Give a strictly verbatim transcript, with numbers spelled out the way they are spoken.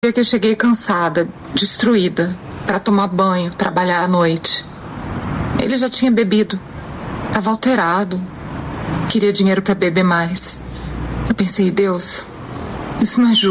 dia que eu cheguei cansada, destruída, para tomar banho, trabalhar à noite. Ele já tinha bebido, estava alterado, queria dinheiro para beber mais. Eu pensei, Deus, isso não é justo.